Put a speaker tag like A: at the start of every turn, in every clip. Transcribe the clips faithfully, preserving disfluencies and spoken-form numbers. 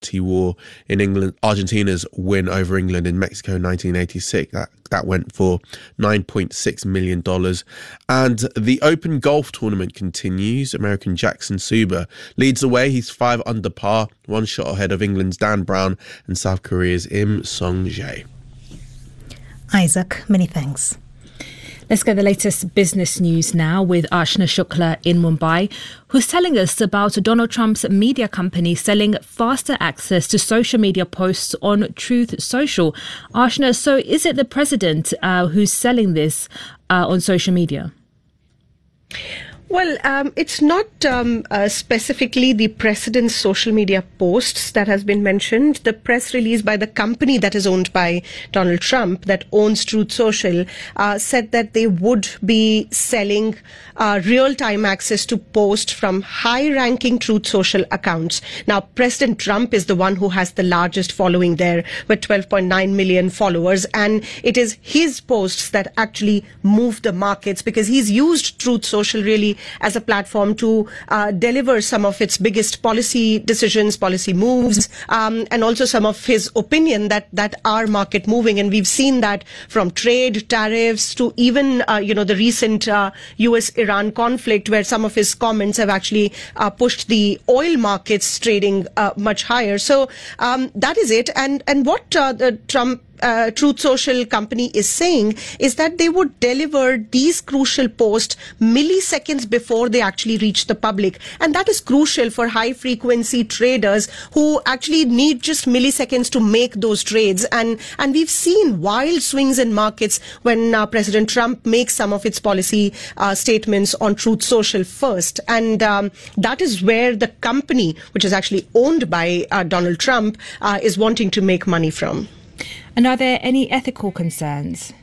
A: war in England, Argentina's win over England in Mexico in nineteen eighty-six. That that went for nine point six million dollars. And the Open Golf Tournament continues. American Jackson Suba leads the way. He's five under par, one shot ahead of England's Dan Brown and South Korea's Im Song-jae.
B: Isaac, many thanks.
C: Let's get the latest business news now with Archana Shukla in Mumbai, who's telling us about Donald Trump's media company selling faster access to social media posts on Truth Social. Archana, so is it the president uh, who's selling this uh, on social media?
D: Well, um, it's not um, uh, specifically the president's social media posts that has been mentioned. The press release by the company that is owned by Donald Trump, that owns Truth Social, uh, said that they would be selling uh, real-time access to posts from high-ranking Truth Social accounts. Now, President Trump is the one who has the largest following there, with twelve point nine million followers, and it is his posts that actually move the markets, because he's used Truth Social really as a platform to uh, deliver some of its biggest policy decisions, policy moves, um, and also some of his opinion that, that are market moving. And we've seen that from trade, tariffs, to even, uh, you know, the recent uh, U S Iran conflict, where some of his comments have actually uh, pushed the oil markets trading uh, much higher. So um, that is it. And, and what uh, the Trump Uh, Truth Social company is saying is that they would deliver these crucial posts milliseconds before they actually reach the public. And that is crucial for high frequency traders who actually need just milliseconds to make those trades. And, and we've seen wild swings in markets when uh, President Trump makes some of its policy uh, statements on Truth Social first. And um, that is where the company, which is actually owned by uh, Donald Trump, uh, is wanting to make money from.
C: And are there any ethical concerns?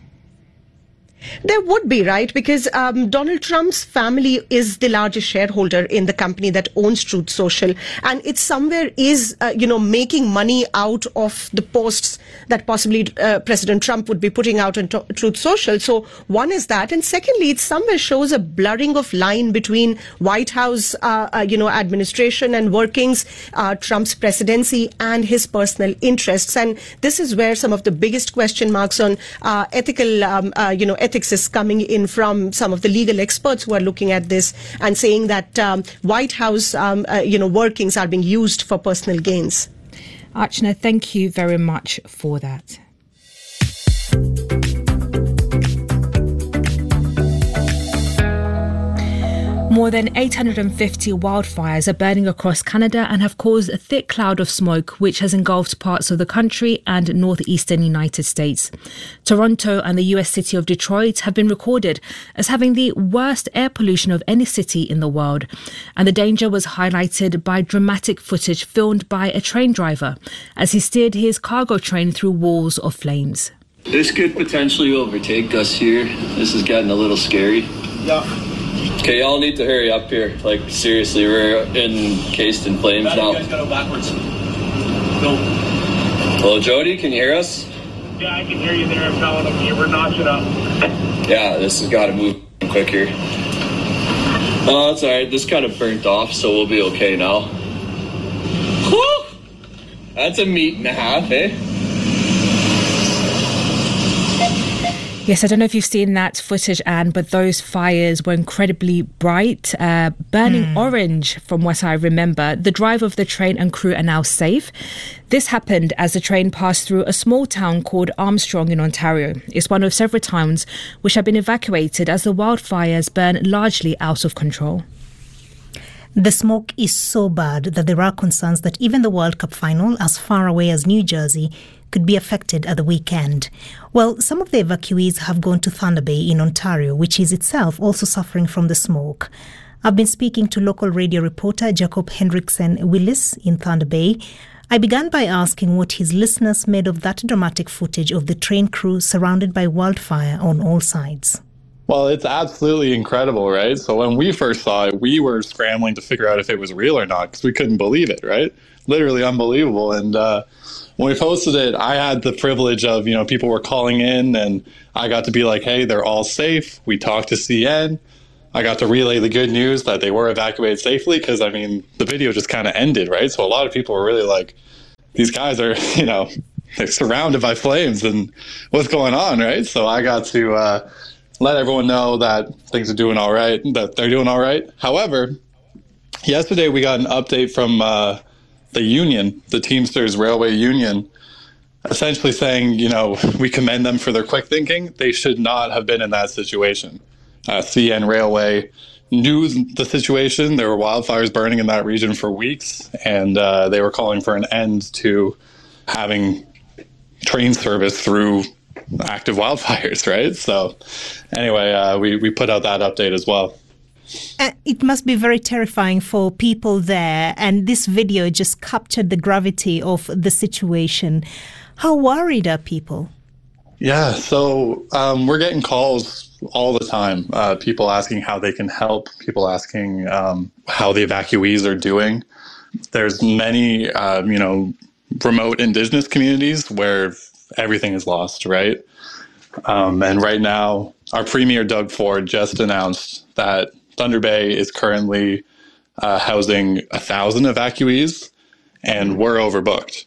D: There would be, right? Because um, Donald Trump's family is the largest shareholder in the company that owns Truth Social, and it somewhere is, uh, you know, making money out of the posts that possibly uh, President Trump would be putting out on to- Truth Social. So one is that, and secondly, it somewhere shows a blurring of line between White House, uh, uh, you know, administration and workings, uh, Trump's presidency, and his personal interests. And this is where some of the biggest question marks on uh, ethical, um, uh, you know, ethics is coming in from some of the legal experts who are looking at this and saying that um, White House, um, uh, you know, workings are being used for personal gains.
C: Archana, thank you very much for that. More than eight hundred fifty wildfires are burning across Canada and have caused a thick cloud of smoke which has engulfed parts of the country and northeastern United States. Toronto and the U S city of Detroit have been recorded as having the worst air pollution of any city in the world. And the danger was highlighted by dramatic footage filmed by a train driver as he steered his cargo train through walls of flames.
E: This could potentially overtake us here. This is getting a little scary.
F: Yeah.
E: Okay, y'all need to hurry up here. Like, seriously, we're encased in flames now.
F: You guys gotta go backwards. Go.
E: Hello, Jody, can you hear us?
F: Yeah, I can hear you there. I'm telling them you. We're notching up.
E: Yeah, this has got to move quicker. Oh, that's all right. This kind of burnt off, so we'll be okay now. Whew! That's a meat and a half, eh?
C: Yes, I don't know if you've seen that footage, Anne, but those fires were incredibly bright, uh, burning mm. orange from what I remember. The driver of the train and crew are now safe. This happened as the train passed through a small town called Armstrong in Ontario. It's one of several towns which have been evacuated as the wildfires burn largely out of control.
B: The smoke is so bad that there are concerns that even the World Cup final, as far away as New Jersey, could be affected at the weekend. Well, some of the evacuees have gone to Thunder Bay in Ontario, which is itself also suffering from the smoke. I've been speaking to local radio reporter Jacob Hendrickson Willis in Thunder Bay. I began by asking what his listeners made of that dramatic footage of the train crew surrounded by wildfire on all sides.
G: Well, it's absolutely incredible, right? So when we first saw it, we were scrambling to figure out if it was real or not because we couldn't believe it, right? Literally unbelievable. And uh, when we posted it, I had the privilege of, you know, people were calling in and I got to be like, hey, they're all safe. We talked to C N. I got to relay the good news that they were evacuated safely because, I mean, the video just kind of ended, right? So a lot of people were really like, these guys are, you know, they're surrounded by flames and what's going on, right? So I got to uh, let everyone know that things are doing all right, that they're doing all right. However, yesterday we got an update from uh, the union, the Teamsters Railway Union, essentially saying, you know, we commend them for their quick thinking. They should not have been in that situation. Uh, C N Railway knew the situation. There were wildfires burning in that region for weeks, and uh, they were calling for an end to having train service through active wildfires, right? So anyway, uh, we, we put out that update as well.
B: Uh, it must be very terrifying for people there, and this video just captured the gravity of the situation. How worried are people?
G: Yeah, so um, we're getting calls all the time. Uh, people asking how they can help, people asking um, how the evacuees are doing. There's many, uh, you know, remote indigenous communities where everything is lost, right? Um, and right now, our Premier Doug Ford just announced that Thunder Bay is currently uh, housing a thousand evacuees, and we're overbooked.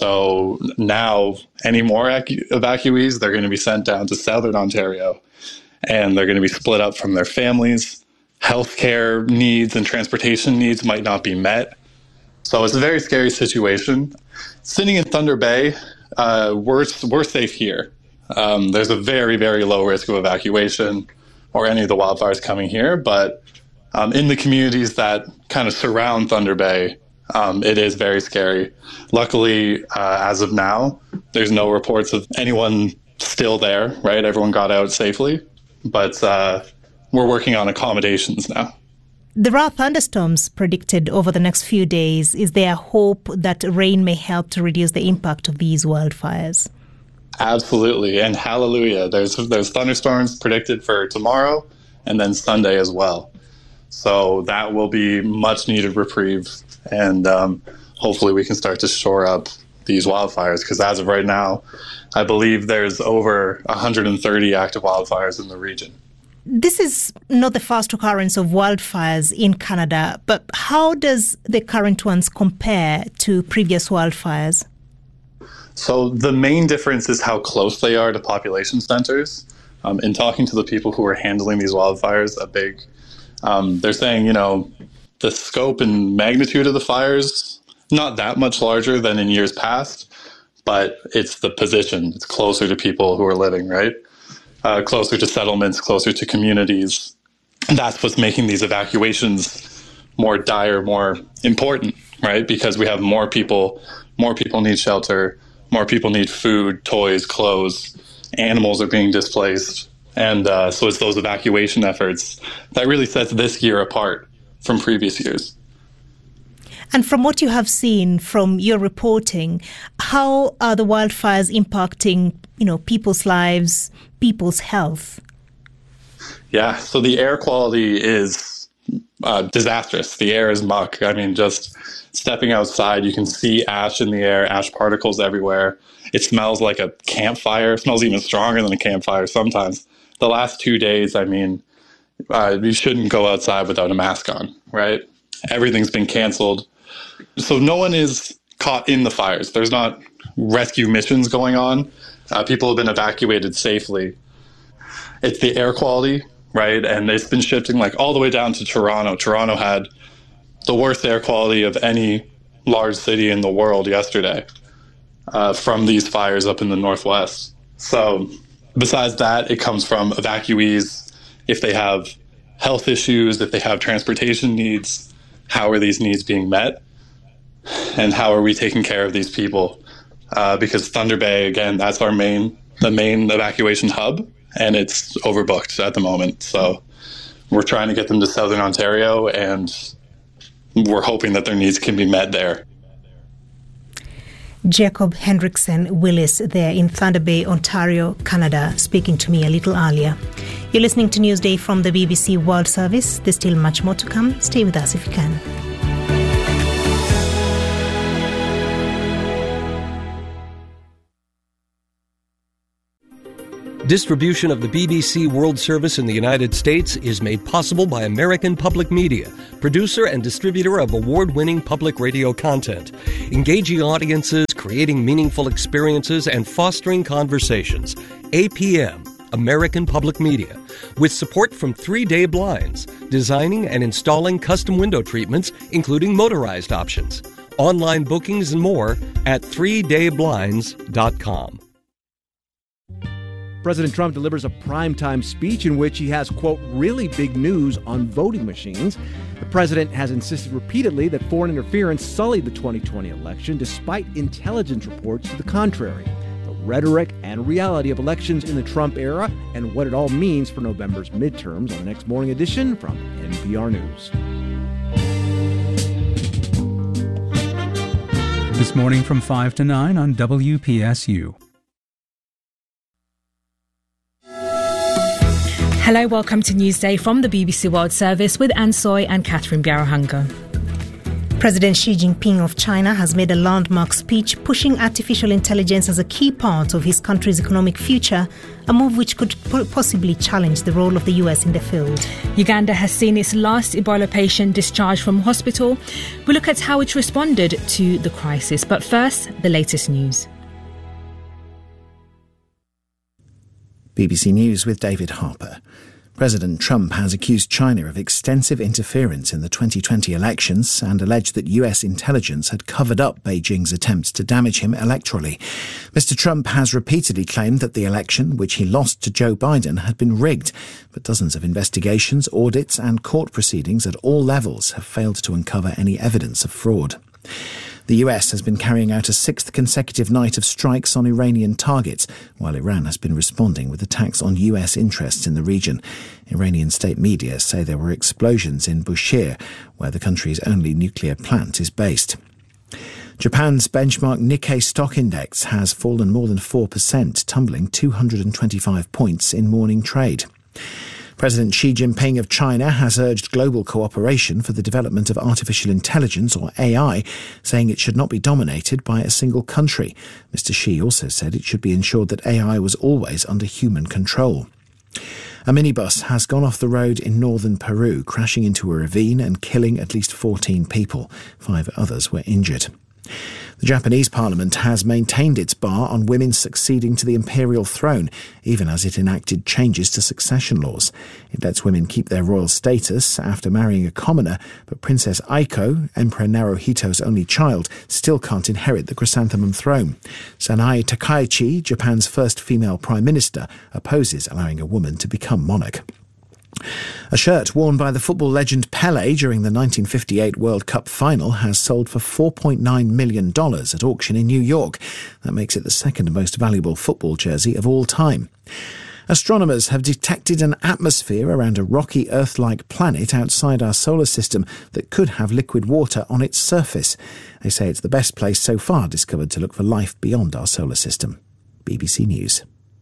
G: So now, any more evacu- evacuees, they're going to be sent down to Southern Ontario, and they're going to be split up from their families. Healthcare needs and transportation needs might not be met. So it's a very scary situation. Sitting in Thunder Bay, uh, we're, we're safe here. Um, there's a very, very low risk of evacuation or any of the wildfires coming here. But um, in the communities that kind of surround Thunder Bay, um, it is very scary. Luckily, uh, as of now, there's no reports of anyone still there, right? Everyone got out safely. But uh, we're working on accommodations now.
B: There are thunderstorms predicted over the next few days. Is there hope that rain may help to reduce the impact of these wildfires?
G: Absolutely. And hallelujah. There's there's thunderstorms predicted for tomorrow and then Sunday as well. So that will be much needed reprieve. And um, hopefully we can start to shore up these wildfires, because as of right now, I believe there's over one hundred thirty active wildfires in the region.
B: This is not the first occurrence of wildfires in Canada, but how does the current ones compare to previous wildfires?
G: So the main difference is how close they are to population centers. Um, in talking to the people who are handling these wildfires, a big, um, they're saying, you know, the scope and magnitude of the fires, not that much larger than in years past, but it's the position. It's closer to people who are living, right? Uh, closer to settlements, closer to communities. And that's what's making these evacuations more dire, more important, right? Because we have more people, more people need shelter, more people need food, toys, clothes, animals are being displaced. And uh, so it's those evacuation efforts that really sets this year apart from previous years.
B: And from what you have seen from your reporting, how are the wildfires impacting, you know, people's lives, people's health?
G: Yeah, so the air quality is uh, disastrous. The air is muck. I mean, just stepping outside, you can see ash in the air, ash particles everywhere. It smells like a campfire. It smells even stronger than a campfire sometimes. The last two days, I mean, uh, you shouldn't go outside without a mask on, right? Everything's been canceled. So no one is caught in the fires. There's not rescue missions going on. Uh, people have been evacuated safely. It's the air quality, right? And it's been shifting like all the way down to Toronto. Toronto had the worst air quality of any large city in the world yesterday uh, from these fires up in the northwest. So besides that, it comes from evacuees. If they have health issues, if they have transportation needs, how are these needs being met? And how are we taking care of these people? Uh, because Thunder Bay, again, that's our main, the main evacuation hub, and it's overbooked at the moment. So we're trying to get them to Southern Ontario, and we're hoping that their needs can be met there.
B: Jacob Hendrickson Willis there in Thunder Bay, Ontario, Canada, speaking to me a little earlier. You're listening to Newsday from the B B C World Service. There's still much more to come. Stay with us if you can.
H: Distribution of the B B C World Service in the United States is made possible by American Public Media, producer and distributor of award-winning public radio content, engaging audiences, creating meaningful experiences, and fostering conversations. A P M, American Public Media, with support from Three Day Blinds, designing and installing custom window treatments, including motorized options. Online bookings and more at three day blinds dot com.
I: President Trump delivers a primetime speech in which he has, quote, really big news on voting machines. The president has insisted repeatedly that foreign interference sullied the twenty twenty election, despite intelligence reports to the contrary. The rhetoric and reality of elections in the Trump era and what it all means for November's midterms on the next Morning Edition from N P R News.
J: This morning from five to nine on W P S U.
C: Hello, welcome to Newsday from the B B C World Service with Anne Soy and Catherine Biarahunga.
B: President Xi Jinping of China has made a landmark speech pushing artificial intelligence as a key part of his country's economic future, a move which could possibly challenge the role of the U S in the field.
C: Uganda has seen its last Ebola patient discharged from hospital. We look at how it responded to the crisis. But first, the latest news.
K: B B C News with David Harper. President Trump has accused China of extensive interference in the twenty twenty elections and alleged that U S intelligence had covered up Beijing's attempts to damage him electorally. Mister Trump has repeatedly claimed that the election, which he lost to Joe Biden, had been rigged, but dozens of investigations, audits and court proceedings at all levels have failed to uncover any evidence of fraud. The U S has been carrying out a sixth consecutive night of strikes on Iranian targets, while Iran has been responding with attacks on U S interests in the region. Iranian state media say there were explosions in Bushehr, where the country's only nuclear plant is based. Japan's benchmark Nikkei stock index has fallen more than four percent, tumbling two hundred twenty-five points in morning trade. President Xi Jinping of China has urged global cooperation for the development of artificial intelligence, or A I, saying it should not be dominated by a single country. Mister Xi also said it should be ensured that A I was always under human control. A minibus has gone off the road in northern Peru, crashing into a ravine and killing at least fourteen people. Five others were injured. The Japanese parliament has maintained its bar on women succeeding to the imperial throne, even as it enacted changes to succession laws. It lets women keep their royal status after marrying a commoner, but Princess Aiko, Emperor Naruhito's only child, still can't inherit the chrysanthemum throne. Sanae Takaichi, Japan's first female prime minister, opposes allowing a woman to become monarch. A shirt worn by the football legend Pelé during the nineteen fifty-eight World Cup final has sold for four point nine million dollars at auction in New York. That makes it the second most valuable football jersey of all time. Astronomers have detected an atmosphere around a rocky Earth-like planet outside our solar system that could have liquid water on its surface. They say it's the best place so far discovered to look for life beyond our solar system. B B C News.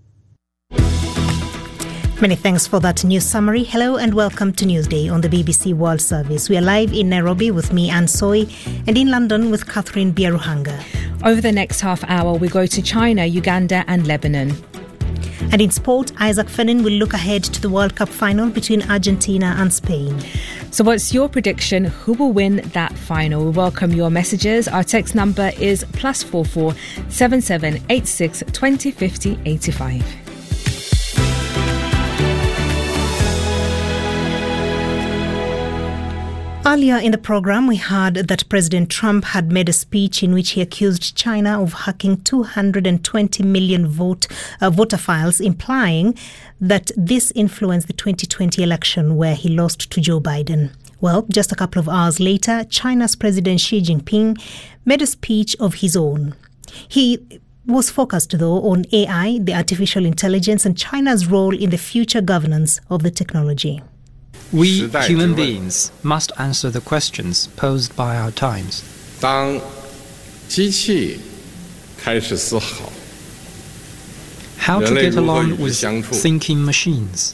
B: Many thanks for that news summary. Hello and welcome to Newsday on the B B C World Service. We are live in Nairobi with me, Anne Soy, and in London with Catherine Biarahunga.
C: Over the next half hour, we go to China, Uganda and Lebanon.
B: And in sport, Isaac Fennin will look ahead to the World Cup final between Argentina and Spain.
C: So what's your prediction? Who will win that final? We welcome your messages. Our text number is plus four four seven seven eight six twenty fifty eighty five.
B: Earlier in the programme, we heard that President Trump had made a speech in which he accused China of hacking two hundred twenty million vote, uh, voter files, implying that this influenced the twenty twenty election where he lost to Joe Biden. Well, just a couple of hours later, China's President Xi Jinping made a speech of his own. He was focused, though, on A I, the artificial intelligence, and China's role in the future governance of the technology.
L: We human beings must answer the questions posed by our times.
M: 当机器开始思考
L: How to get along with thinking machines.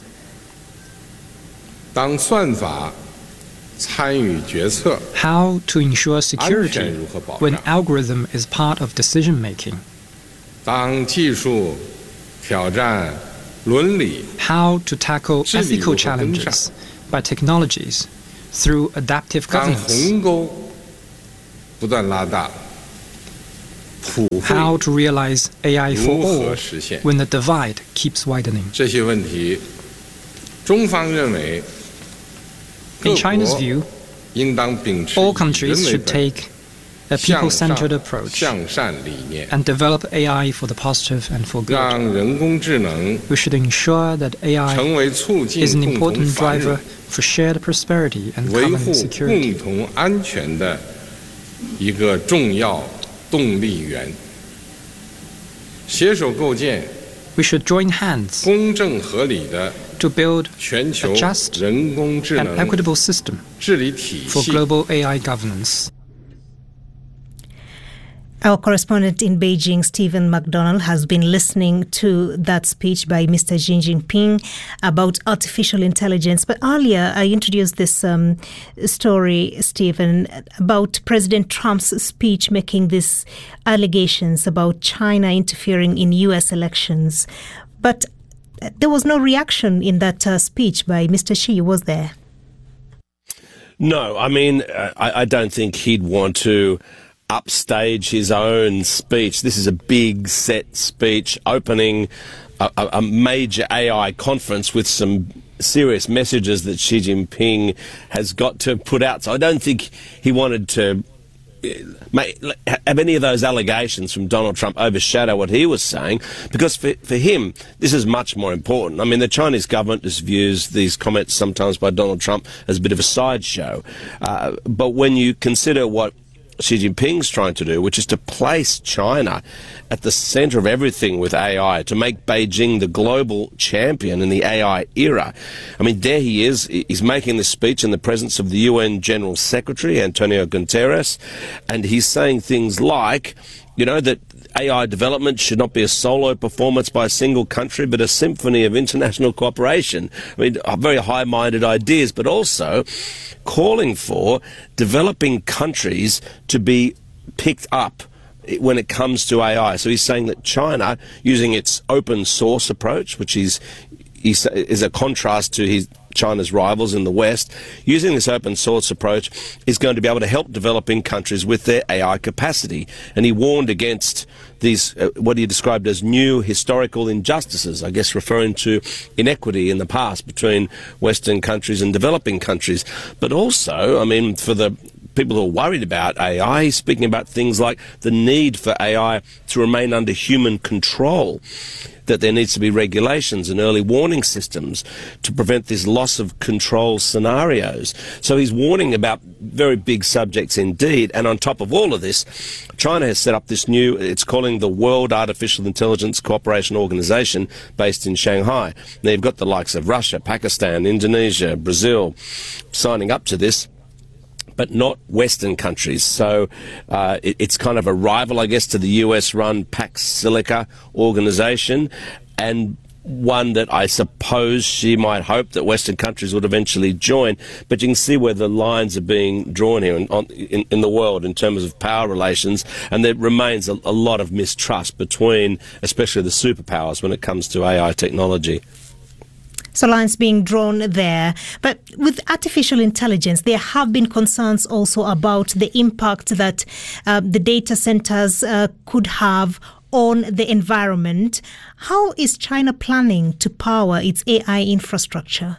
M: 当算法参与决策
L: How to ensure security when algorithm is part of decision making.
M: 当技术挑战
L: how to tackle ethical challenges by technologies through adaptive governance, how to realize A I for all when the divide keeps widening. In China's view, all countries should take a people-centered approach and develop A I for the positive and for good. We should ensure that A I is an important driver for shared prosperity and common security. We should join hands to build a just and equitable system for global A I governance.
B: Our correspondent in Beijing, Stephen McDonald, has been listening to that speech by Mister Xi Jinping about artificial intelligence. But earlier, I introduced this um, story, Stephen, about President Trump's speech making these allegations about China interfering in U S elections. But there was no reaction in that uh, speech by Mister Xi, was there?
N: No, I mean, uh, I, I don't think he'd want to upstage his own speech. This is a big set speech opening a, a major A I conference with some serious messages that Xi Jinping has got to put out. So I don't think he wanted to have any of those allegations from Donald Trump overshadow what he was saying, because for, for him, this is much more important. I mean, the Chinese government just views these comments sometimes by Donald Trump as a bit of a sideshow. Uh, but when you consider what Xi Jinping's trying to do, which is to place China at the center of everything with A I, to make Beijing the global champion in the A I era. I mean, there he is. He's making this speech in the presence of the U N General Secretary, Antonio Guterres, and he's saying things like, you know, that A I development should not be a solo performance by a single country, but a symphony of international cooperation. I mean, very high-minded ideas, but also calling for developing countries to be picked up when it comes to A I. So he's saying that China, using its open source approach, which is, is a contrast to his China's rivals in the West, using this open source approach is going to be able to help developing countries with their A I capacity. And he warned against these, uh, what he described as new historical injustices, I guess referring to inequity in the past between Western countries and developing countries. But also, I mean, for the people who are worried about A I, he's speaking about things like the need for A I to remain under human control, that there needs to be regulations and early warning systems to prevent this loss of control scenarios. So he's warning about very big subjects indeed. And on top of all of this, China has set up this new, it's calling the World Artificial Intelligence Cooperation Organization, based in Shanghai. Now you've got the likes of Russia, Pakistan, Indonesia, Brazil signing up to this, but not Western countries. So uh, it, it's kind of a rival, I guess, to the U S-run Pax Silica organization, and one that I suppose she might hope that Western countries would eventually join. But you can see where the lines are being drawn here in, on, in, in the world in terms of power relations, and there remains a, a lot of mistrust between especially the superpowers when it comes to A I technology.
B: So lines being drawn there. But with artificial intelligence, there have been concerns also about the impact that uh, the data centers uh, could have on the environment. How is China planning to power its A I infrastructure?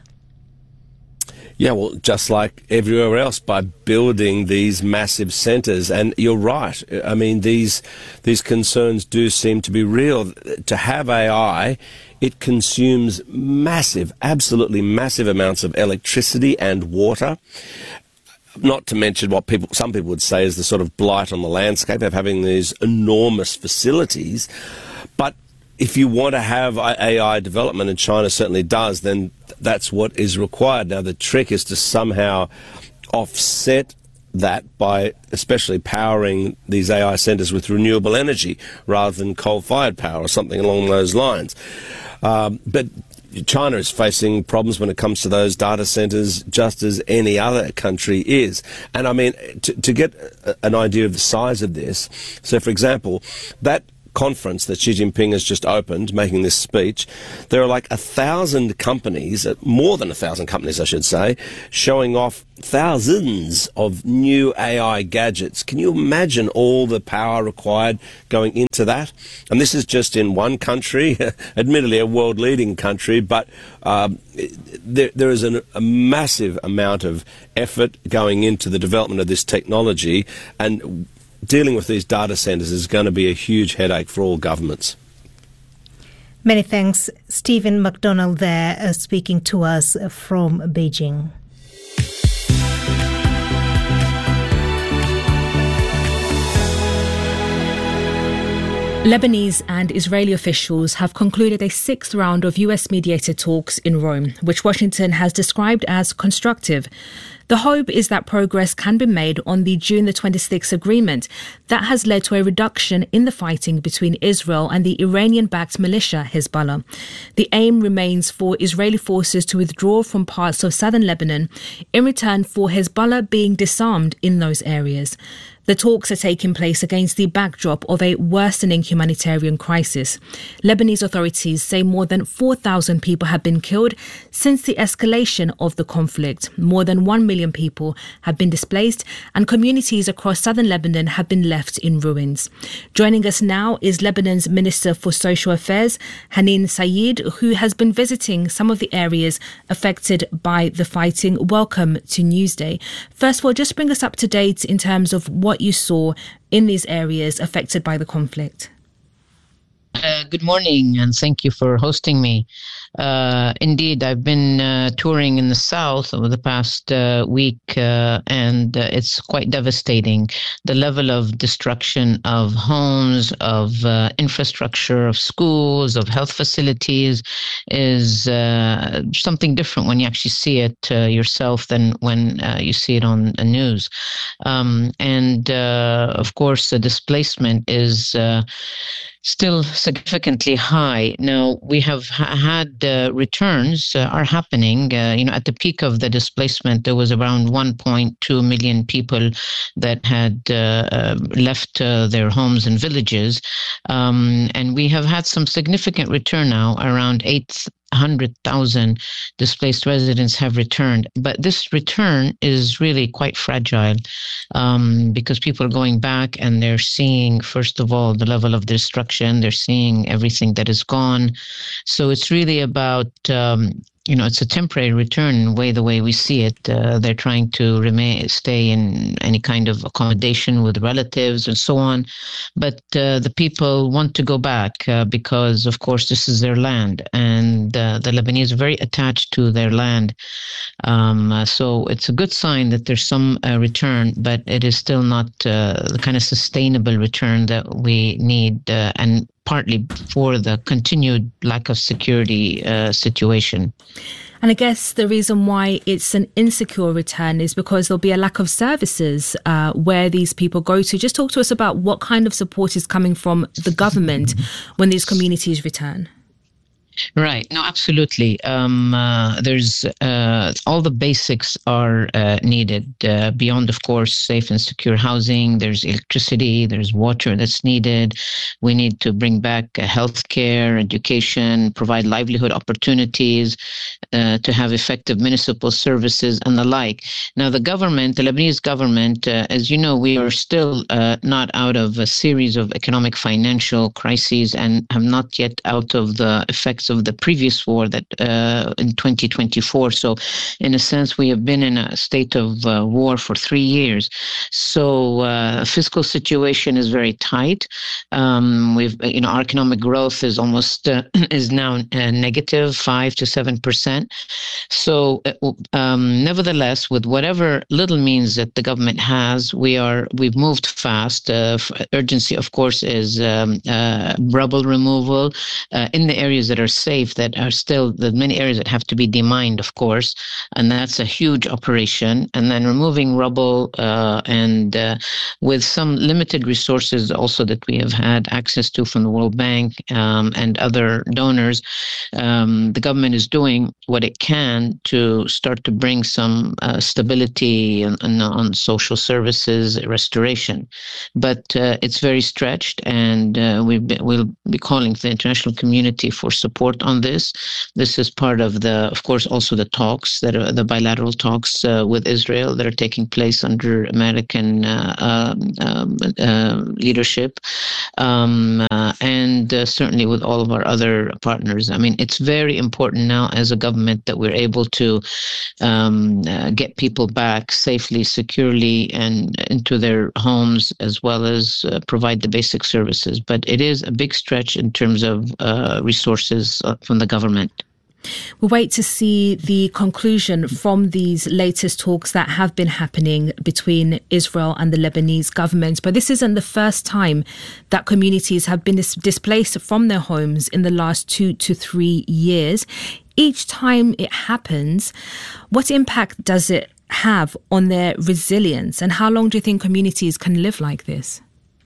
N: Yeah, well, just like everywhere else, by building these massive centres. And you're right. I mean, these these concerns do seem to be real. To have A I, it consumes massive, absolutely massive amounts of electricity and water. Not to mention what people, some people would say is the sort of blight on the landscape of having these enormous facilities. But if you want to have A I development, and China certainly does, then that's what is required. Now, the trick is to somehow offset that by especially powering these A I centres with renewable energy rather than coal-fired power or something along those lines. Um, but China is facing problems when it comes to those data centres, just as any other country is. And I mean, to, to get an idea of the size of this, so for example, that conference that Xi Jinping has just opened, making this speech, there are like a thousand companies, more than a thousand companies, I should say, showing off thousands of new A I gadgets. Can you imagine all the power required going into that? And this is just in one country, admittedly a world-leading country, but um, there, there is an, a massive amount of effort going into the development of this technology, and dealing with these data centres is going to be a huge headache for all governments.
B: Many thanks. Stephen McDonald there uh, speaking to us from Beijing.
C: Lebanese and Israeli officials have concluded a sixth round of U S-mediated talks in Rome, which Washington has described as constructive. The hope is that progress can be made on the June the twenty-sixth agreement that has led to a reduction in the fighting between Israel and the Iranian-backed militia Hezbollah. The aim remains for Israeli forces to withdraw from parts of southern Lebanon in return for Hezbollah being disarmed in those areas. The talks are taking place against the backdrop of a worsening humanitarian crisis. Lebanese authorities say more than four thousand people have been killed since the escalation of the conflict. More than one million people have been displaced, and communities across southern Lebanon have been left in ruins. Joining us now is Lebanon's Minister for Social Affairs, Hanin Sayed, who has been visiting some of the areas affected by the fighting. Welcome to Newsday. First of all, just bring us up to date in terms of what you saw in these areas affected by the conflict.
O: Uh, good morning, and thank you for hosting me. Uh, indeed, I've been uh, touring in the south over the past uh, week, uh, and uh, it's quite devastating. The level of destruction of homes, of uh, infrastructure, of schools, of health facilities is uh, something different when you actually see it uh, yourself than when uh, you see it on the news. Um, and, uh, of course, the displacement is Uh, still significantly high. Now, we have ha- had uh, returns uh, are happening. Uh, you know, at the peak of the displacement, there was around one point two million people that had uh, uh, left uh, their homes and villages. Um, and we have had some significant return now, around eight hundred thousand displaced residents have returned. But this return is really quite fragile um, because people are going back and they're seeing, first of all, the level of destruction. They're seeing everything that is gone. So it's really about um, you know, it's a temporary return way the way we see it. Uh, they're trying to remain, stay in any kind of accommodation with relatives and so on. But uh, the people want to go back uh, because, of course, this is their land, and uh, the Lebanese are very attached to their land. Um, uh, so it's a good sign that there's some uh, return, but it is still not uh, the kind of sustainable return that we need, uh, and partly for the continued lack of security uh, situation.
C: And I guess the reason why it's an insecure return is because there'll be a lack of services uh, where these people go to. Just talk to us about what kind of support is coming from the government when these communities return.
O: Right. No, absolutely. Um, uh, there's uh, all the basics are uh, needed uh, beyond, of course, safe and secure housing. There's electricity. There's water that's needed. We need to bring back uh, healthcare, education, provide livelihood opportunities, uh, to have effective municipal services and the like. Now, the government, the Lebanese government, uh, as you know, we are still uh, not out of a series of economic financial crises and have not yet out of the effects of the previous war that uh, in twenty twenty-four. So in a sense, we have been in a state of uh, war for three years. So uh, fiscal situation is very tight. Um, we've, you know, our economic growth is almost uh, is now uh, negative five to seven percent. So um, nevertheless, with whatever little means that the government has, we are we've moved fast. Uh, urgency, of course, is um, uh, rubble removal uh, in the areas that are safe that are still, the many areas that have to be demined, of course, and that's a huge operation. And then removing rubble uh, and uh, with some limited resources also that we have had access to from the World Bank um, and other donors, um, the government is doing what it can to start to bring some uh, stability on, on, on social services restoration. But uh, it's very stretched, and uh, we we'll be calling the international community for support on this. This is part of the, of course, also the talks that are the bilateral talks uh, with Israel that are taking place under American uh, um, uh, leadership, um, uh, and uh, certainly with all of our other partners. I mean, it's very important now as a government that we're able to um, uh, get people back safely, securely, and into their homes, as well as uh, provide the basic services. But it is a big stretch in terms of uh, resources uh, from the government.
C: We'll wait to see the conclusion from these latest talks that have been happening between Israel and the Lebanese government. But this isn't the first time that communities have been dis- displaced from their homes in the last two to three years. Each time it happens, what impact does it have on their resilience, and how long do you think communities can live like this?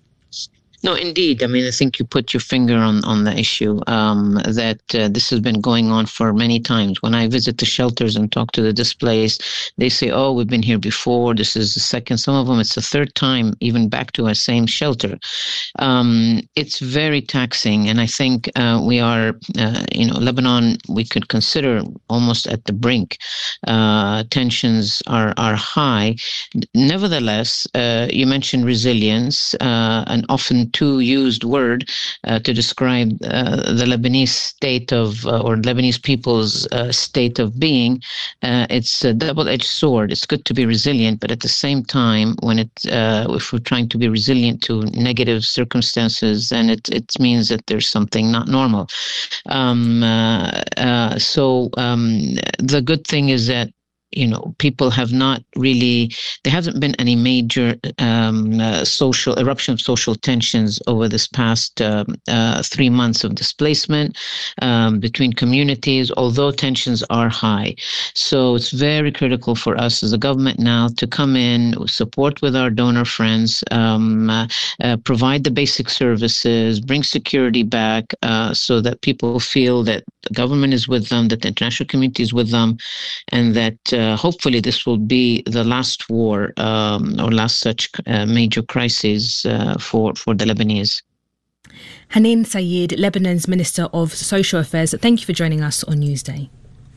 O: No, indeed. I mean, I think you put your finger on, on the issue, um, that uh, this has been going on for many times. When I visit the shelters and talk to the displaced, they say, oh, we've been here before. This is the second. Some of them, it's the third time, even back to our same shelter. Um, it's very taxing. And I think uh, we are, uh, you know, Lebanon, we could consider almost at the brink. Uh, tensions are, are high. Nevertheless, uh, you mentioned resilience, uh, and often too used word uh, to describe uh, the Lebanese state of, uh, or Lebanese people's uh, state of being. Uh, it's a double-edged sword. It's good to be resilient, but at the same time, when it, uh, if we're trying to be resilient to negative circumstances, then it, it means that there's something not normal. Um, uh, uh, so um, the good thing is that, you know, people have not really, there hasn't been any major um, uh, social eruption of social tensions over this past uh, uh, three months of displacement um, between communities, although tensions are high. So it's very critical for us as a government now to come in, support with our donor friends, um, uh, uh, provide the basic services, bring security back uh, so that people feel that the government is with them, that the international community is with them, and that uh, hopefully this will be the last war um, or last such uh, major crisis uh, for, for the Lebanese.
C: Haneen Sayed, Lebanon's Minister of Social Affairs, thank you for joining us on Newsday.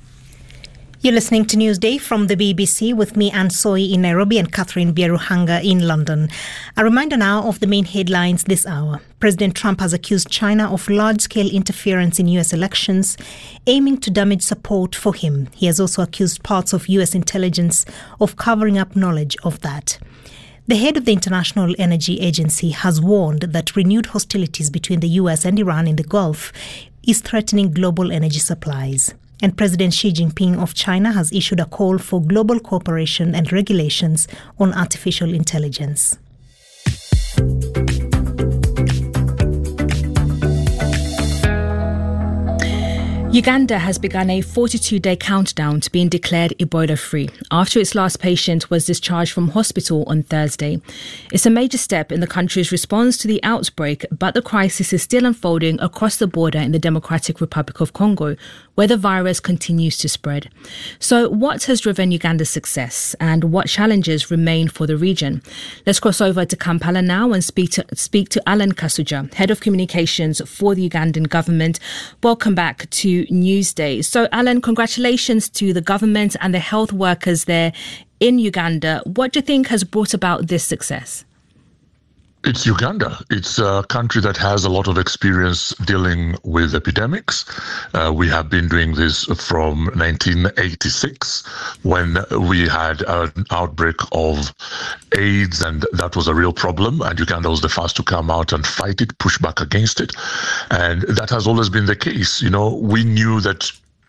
B: You're listening to Newsday from the B B C with me, Anne Soy, in Nairobi, and Catherine Bieruhanga in London. A reminder now of the main headlines this hour. President Trump has accused China of large-scale interference in U S elections, aiming to damage support for him. He has also accused parts of U S intelligence of covering up knowledge of that. The head of the International Energy Agency has warned that renewed hostilities between the U S and Iran in the Gulf is threatening global energy supplies. And President Xi Jinping of China has issued a call for global cooperation and regulations on artificial intelligence.
C: Uganda has begun a forty-two day countdown to being declared Ebola-free after its last patient was discharged from hospital on Thursday. It's a major step in the country's response to the outbreak, but the crisis is still unfolding across the border in the Democratic Republic of Congo, where the virus continues to spread. So what has driven Uganda's success, and what challenges remain for the region? Let's cross over to Kampala now and speak to, speak to Alan Kasuja, Head of Communications for the Ugandan government. Welcome back to Newsday. So, Alan, congratulations to the government and the health workers there in Uganda. What do you think has brought about this success?
P: It's Uganda. It's a country that has a lot of experience dealing with epidemics. Uh, we have been doing this from nineteen eighty-six, when we had an outbreak of AIDS, and that was a real problem. And Uganda was the first to come out and fight it, push back against it. And that has always been the case. You know, we knew that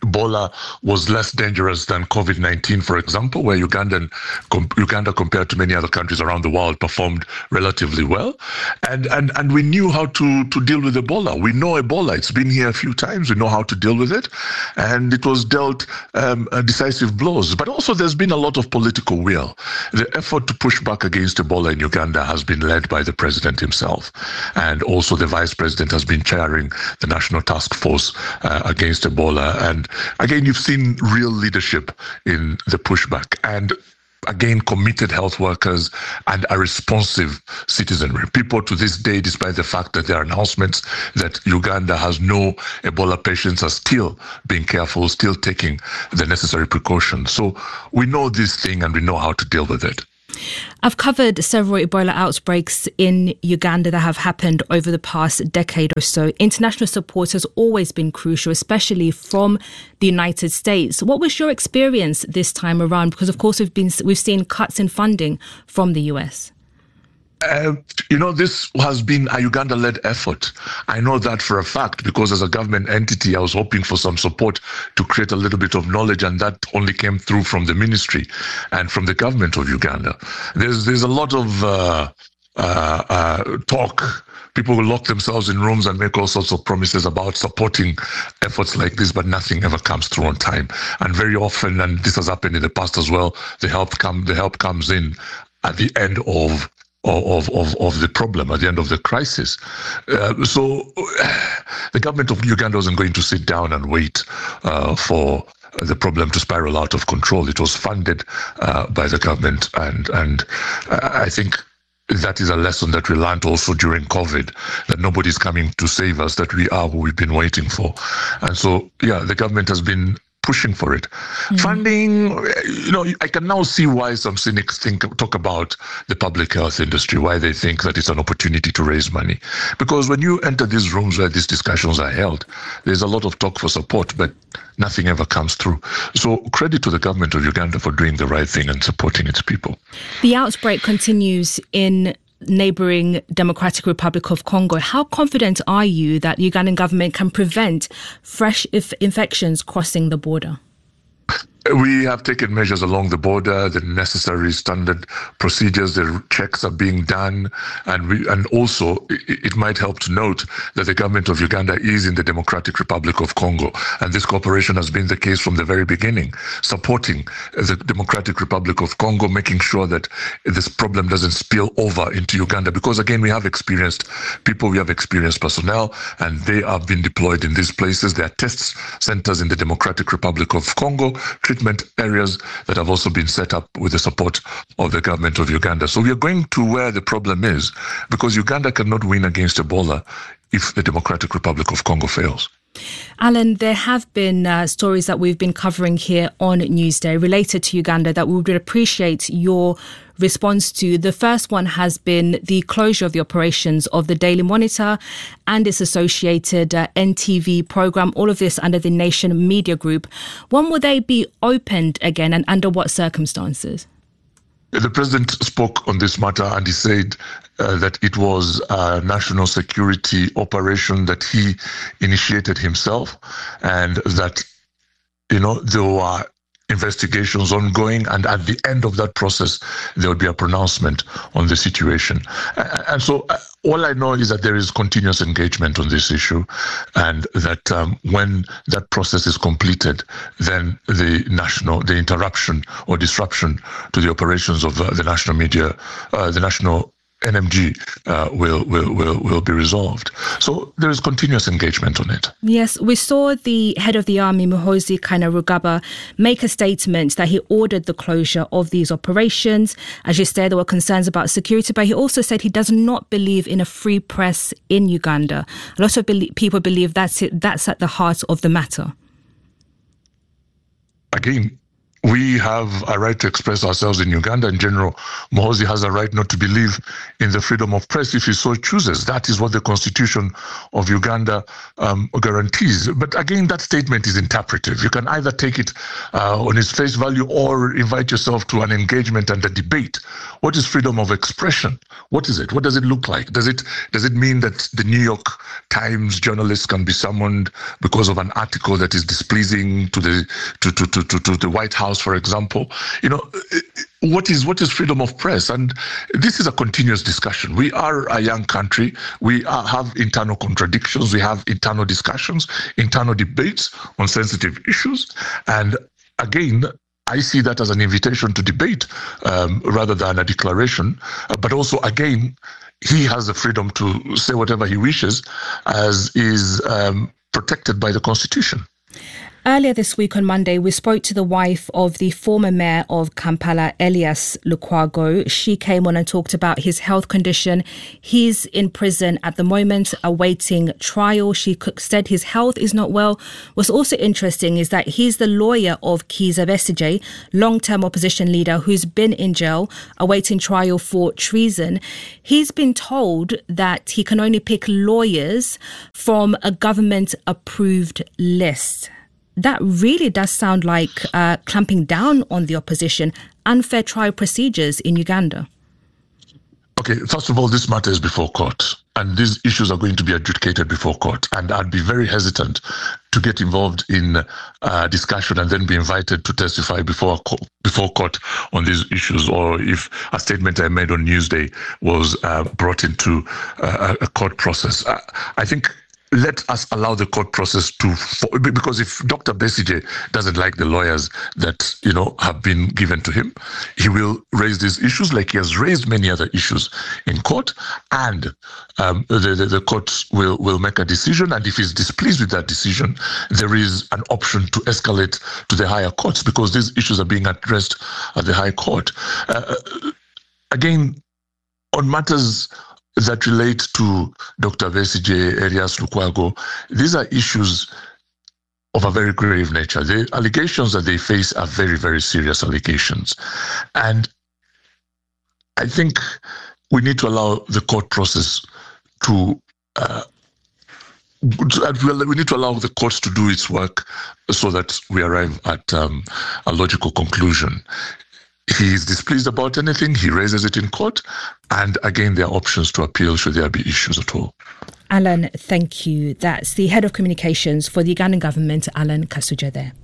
P: Ebola was less dangerous than COVID nineteen, for example, where Ugandan, com, Uganda, compared to many other countries around the world, performed relatively well. And and and we knew how to, to deal with Ebola. We know Ebola. It's been here a few times. We know how to deal with it. And it was dealt um, uh, decisive blows. But also there's been a lot of political will. The effort to push back against Ebola in Uganda has been led by the president himself. And also the vice president has been chairing the National Task Force uh, against Ebola. And again, you've seen real leadership in the pushback. And again, committed health workers and a responsive citizenry. People to this day, despite the fact that there are announcements that Uganda has no Ebola patients, are still being careful, still taking the necessary precautions. So we know this thing and we know how to deal with it.
C: I've covered several Ebola outbreaks in Uganda that have happened over the past decade or so. International support has always been crucial, especially from the United States. What was your experience this time around? Because, of course, we've been we've seen cuts in funding from the U S.
P: Uh, you know, this has been a Uganda-led effort. I know that for a fact because as a government entity, I was hoping for some support to create a little bit of knowledge, and that only came through from the ministry and from the government of Uganda. There's there's a lot of uh, uh, uh, talk. People will lock themselves in rooms and make all sorts of promises about supporting efforts like this, but nothing ever comes through on time. And very often, and this has happened in the past as well, the help come the help comes in at the end of Of, of, of the problem, at the end of the crisis. Uh, so the government of Uganda wasn't going to sit down and wait uh, for the problem to spiral out of control. It was funded uh, by the government. And, and I think that is a lesson that we learned also during COVID, that nobody's coming to save us, that we are who we've been waiting for. And so, yeah, the government has been pushing for it. Mm. Funding, you know, I can now see why some cynics think talk about the public health industry, why they think that it's an opportunity to raise money. Because when you enter these rooms where these discussions are held, there's a lot of talk for support, but nothing ever comes through. So credit to the government of Uganda for doing the right thing and supporting its people.
C: The outbreak continues in neighbouring Democratic Republic of Congo. How confident are you that the Ugandan government can prevent fresh if infections crossing the border?
P: We have taken measures along the border, the necessary standard procedures, the checks are being done. And we, and also, it, it might help to note that the government of Uganda is in the Democratic Republic of Congo. And this cooperation has been the case from the very beginning, supporting the Democratic Republic of Congo, making sure that this problem doesn't spill over into Uganda. Because again, we have experienced people, we have experienced personnel, and they have been deployed in these places. There are test centers in the Democratic Republic of Congo, treatment areas that have also been set up with the support of the government of Uganda. So we are going to where the problem is, because Uganda cannot win against Ebola if the Democratic Republic of Congo fails.
C: Alan, there have been uh, stories that we've been covering here on Newsday related to Uganda that we would appreciate your response to. The first one has been the closure of the operations of the Daily Monitor and its associated uh, N T V program, all of this under the Nation Media Group. When will they be opened again, and under what circumstances?
P: The president spoke on this matter, and he said uh, that it was a national security operation that he initiated himself, and that, you know, there were investigations ongoing, and at the end of that process, there would be a pronouncement on the situation. And so uh, all I know is that there is continuous engagement on this issue, and that um, when that process is completed, then the national, the interruption or disruption to the operations of uh, the national media, uh, the national N M G uh, will, will will will be resolved. So there is continuous engagement on it.
C: Yes, we saw the head of the army, Muhoozi Kainerugaba, make a statement that he ordered the closure of these operations. As you said, there were concerns about security, but he also said he does not believe in a free press in Uganda. A lot of be- people believe that's it, that's at the heart of the matter.
P: Again, we have a right to express ourselves in Uganda. In general, Muhoozi has a right not to believe in the freedom of press if he so chooses. That is what the Constitution of Uganda um, guarantees. But again, that statement is interpretive. You can either take it uh, on its face value or invite yourself to an engagement and a debate. What is freedom of expression? What is it? What does it look like? Does it does it mean that the New York Times journalist can be summoned because of an article that is displeasing to the to to to to, to the White House, for example? You know, what is what is freedom of press? And this is a continuous discussion. We are a young country. We are, have internal contradictions. We have internal discussions, internal debates on sensitive issues. And again, I see that as an invitation to debate um, rather than a declaration. Uh, but also, again, he has the freedom to say whatever he wishes, as is um, protected by the Constitution.
C: Earlier this week on Monday, we spoke to the wife of the former mayor of Kampala, Elias Lukwago. She came on and talked about his health condition. He's in prison at the moment, awaiting trial. She said his health is not well. What's also interesting is that he's the lawyer of Kizza Besigye, long-term opposition leader who's been in jail, awaiting trial for treason. He's been told that he can only pick lawyers from a government-approved list. That really does sound like uh, clamping down on the opposition, unfair trial procedures in Uganda.
P: Okay, first of all, this matter is before court, and these issues are going to be adjudicated before court. And I'd be very hesitant to get involved in uh, discussion and then be invited to testify before co- before court on these issues, or if a statement I made on Newsday was uh, brought into uh, a court process. I, I think let us allow the court process to, because if Doctor Besigye doesn't like the lawyers that, you know, have been given to him, he will raise these issues like he has raised many other issues in court, and um, the, the, the court will, will make a decision. And if he's displeased with that decision, there is an option to escalate to the higher courts, because these issues are being addressed at the high court. Uh, again, on matters that relate to Doctor Besigye, Elias Lukwago, these are issues of a very grave nature. The allegations that they face are very, very serious allegations. And I think we need to allow the court process to, uh, we need to allow the courts to do its work so that we arrive at um, a logical conclusion. He is displeased about anything, he raises it in court, and again, there are options to appeal should there be issues at all.
C: Alan, thank you. That's the head of communications for the Ugandan government, Alan Kasuja there.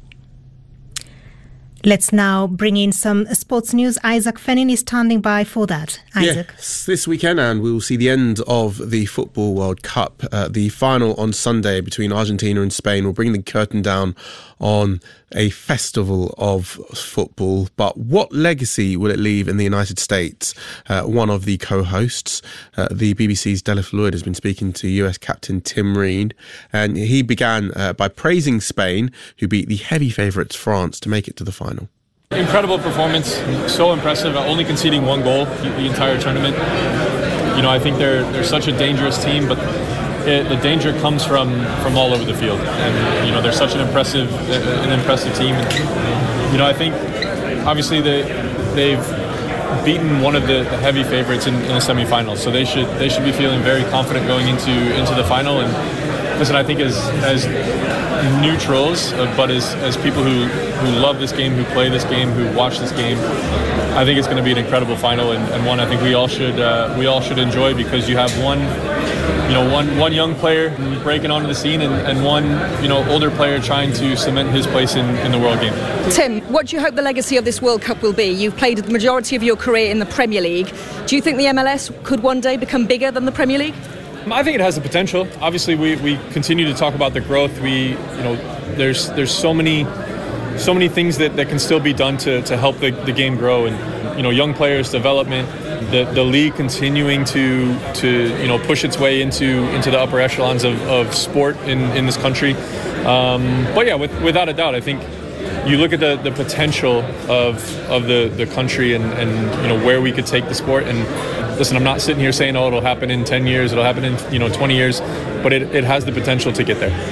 B: Let's now bring in some sports news. Isaac Fenin is standing by for that. Isaac.
A: Yes, this weekend, and we will see the end of the Football World Cup. Uh, the final on Sunday between Argentina and Spain will bring the curtain down on a festival of football. But what legacy will it leave in the United States? Uh, one of the co-hosts, uh, the B B C's Delph Lloyd, has been speaking to U S captain Tim Reed, and he began uh, by praising Spain, who beat the heavy favourites France to make it to the final.
Q: Incredible performance, so impressive, only conceding one goal the entire tournament. You know, I think they're they're such a dangerous team, but it, the danger comes from, from all over the field. And, you know, they're such an impressive an impressive team. And, you know, I think, obviously, they, they've beaten one of the, the heavy favorites in, in the semifinals, so they should they should be feeling very confident going into, into the final. And listen, I think as as neutrals, uh, but as, as people who, who love this game, who play this game, who watch this game, I think it's going to be an incredible final, and, and one I think we all should uh, we all should enjoy, because you have one you know one one young player breaking onto the scene, and, and one you know older player trying to cement his place in, in the world game.
R: Tim, what do you hope the legacy of this World Cup will be? You've played the majority of your career in the Premier League. Do you think the M L S could one day become bigger than the Premier League?
Q: I think it has the potential. Obviously, we, we continue to talk about the growth. We, you know, there's there's so many so many things that, that can still be done to, to help the, the game grow, and you know, young players development, the the league continuing to to you know push its way into into the upper echelons of, of sport in, in this country. Um, but yeah, with, without a doubt, I think you look at the, the potential of of the, the country and, and you know where we could take the sport. And listen, I'm not sitting here saying, oh, it'll happen in ten years, it'll happen in you know twenty years, but it, it has the potential to get there.